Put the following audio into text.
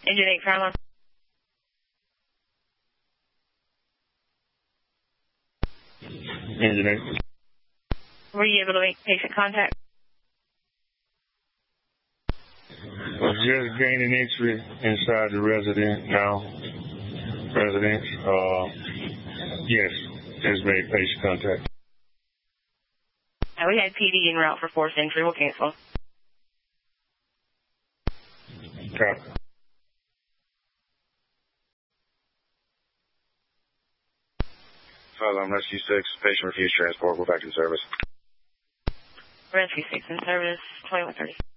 Engine 8 Crime. Engine 8. Were you able to make patient contact? Was just gaining entry inside the residence. Yes, just made patient contact. We had PD en route for forced entry. We'll cancel. Copy. Rescue 6, patient refused transport. We're back in service. Rescue 6 in service, 2130.